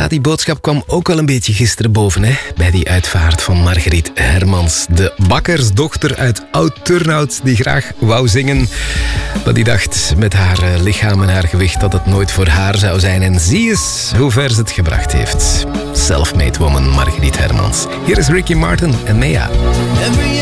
die boodschap kwam ook wel een beetje gisteren boven, hè? Bij die uitvaart van Margriet Hermans. De bakkersdochter uit Oud-Turnhout die graag wou zingen. Maar die dacht met haar lichaam en haar gewicht dat het nooit voor haar zou zijn. En zie eens hoe ver ze het gebracht heeft. Self-made woman Margriet Hermans. Hier is Ricky Martin en Mea.